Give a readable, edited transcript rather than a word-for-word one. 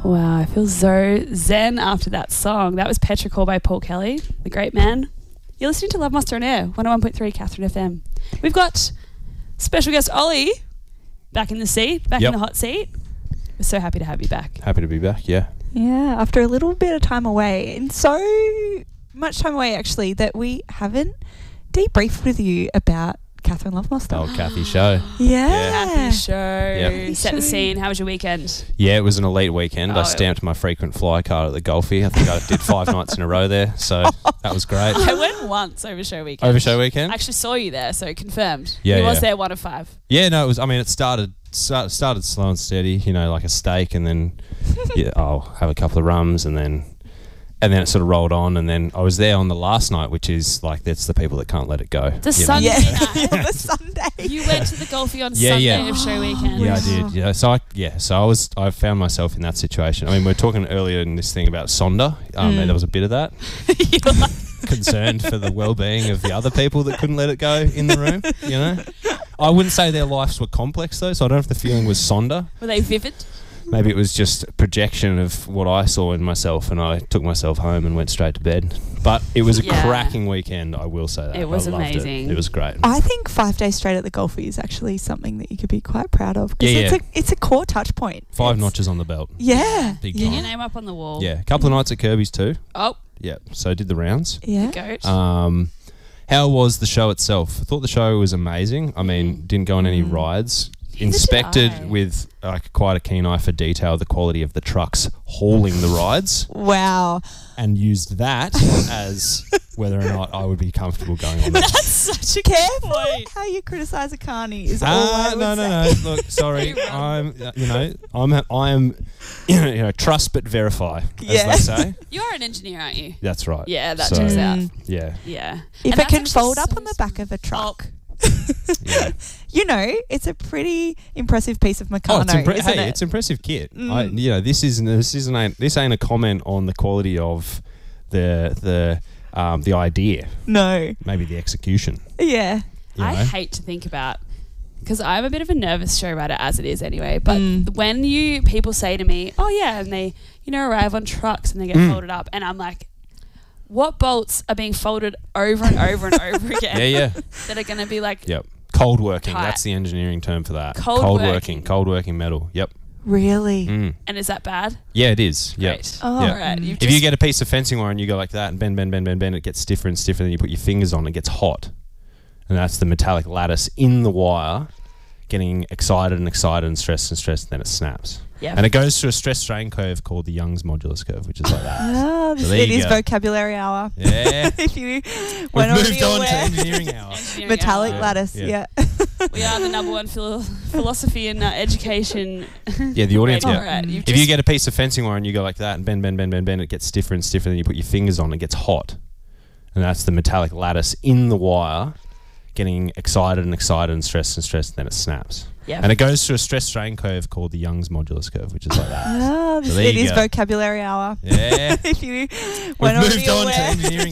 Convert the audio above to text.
Wow, I feel so zen after that song. That was Petrichor by Paul Kelly, the great man. You're listening to Love Muster on Air, 101.3 Catherine FM. We've got special guest Ollie back in the seat, back in the hot seat. We're so happy to have you back. Happy to be back, yeah. Yeah, after a little bit of time away, and so much time away actually that we haven't debriefed with you about Catherine Love Muster. Old Kathy show. Yeah. Kathy show. Yep. Set the scene. How was your weekend? Yeah, it was an elite weekend. Oh, I stamped my frequent flyer card at the Golfie. I think I did 5 nights in a row there, so that was great. I went once over show weekend. Over show weekend? I actually saw you there, so confirmed. Yeah, He was yeah. there 1 of 5. Yeah, no, it was. I mean, it started slow and steady, you know, like a steak, and then I'll have a couple of rums, and then it sort of rolled on, and then I was there on the last night, which is like that's the people that can't let it go. The you know? Sunday Yeah. night. The Sunday. You went to the Golfie on Yeah, Sunday yeah. of show weekend. Yeah, I did. Yeah, so I found myself in that situation. I mean, we were talking earlier in this thing about Sonder, and there was a bit of that. You were like, Concerned for the well-being of the other people that couldn't let it go in the room, you know. I wouldn't say their lives were complex though, so I don't know if the feeling was Sonder. were they vivid? Maybe it was just a projection of what I saw in myself, and I took myself home and went straight to bed. But it was a Yeah. cracking weekend, I will say that. It was I loved amazing. It was great. I think 5 days straight at the Golfie is actually something that you could be quite proud of. 'Cause Yeah, it's a core touch point. 5 It's- notches on the belt. Yeah. Big Get time. your name up on the wall. Yeah, a couple of nights at Kirby's too. Oh, Yeah, so did the rounds. Yeah. goat. How was the show itself? I thought the show was amazing. I mean, didn't go on any rides. Neither did I. Inspected with like quite a keen eye for detail the quality of the trucks hauling the rides, Wow. and used that as whether or not I would be comfortable going on that. That's such a Careful good point. how you criticise a carny is all I would No. say. Look, sorry. Very wrong. I am, trust but verify, as Yeah. they say. You are an engineer, aren't you? That's right. Yeah, that So, checks out. Yeah. Yeah. If And it that's can actually fold up so on the back of a truck, Yeah. you know, it's a pretty impressive piece of Meccano, isn't it? It's impressive kit. This ain't a comment on the quality of the idea, No. maybe the execution. Yeah. You I know? hate to think about, because I'm a bit of a nervous show writer as it is anyway, but when people say to me, oh yeah, and they, arrive on trucks and they get folded up, and I'm like, what bolts are being folded over and over and over again Yeah. that are going to be like, Yep. Cold working. Tight. That's the engineering term for that. Cold working. Cold working metal. Yep. Really? And is that bad? yeah, it is. Yep. Great. Oh. Yeah. All right. If you get a piece of fencing wire and you go like that and bend, it gets stiffer and stiffer, then you put your fingers on it gets hot. And that's the metallic lattice in the wire getting excited and stressed, and then it snaps. Yeah. And it goes through a stress strain curve called the Young's modulus curve, which is like that. Oh, So there it you is go. vocabulary hour. Yeah. If you We've went already moved on to aware. engineering hour. Engineering Metallic hour. lattice, Yeah. yeah. We are the number one philosophy and education. Yeah, the audience. All Yeah. right. You've If you just- get a piece of fencing wire and you go like that and bend, it gets stiffer and stiffer, then you put your fingers on it gets hot. And that's the metallic lattice in the wire getting excited and stressed, and then it snaps. Yeah. And it goes through a stress strain curve called the Young's modulus curve, which is like that. Oh, So there it you is go. vocabulary hour. Yeah. If you We've went already moved on to aware. engineering